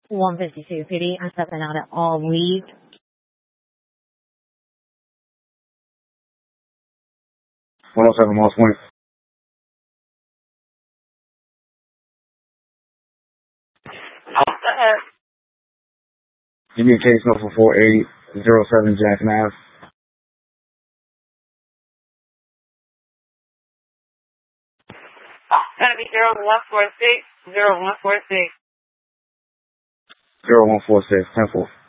152 PD. I'm stepping out at all leave. 107 Moss Point. Give me a case number for 4807 Jackson Ave. Gonna be 0146, 0146. 0146, 10-4.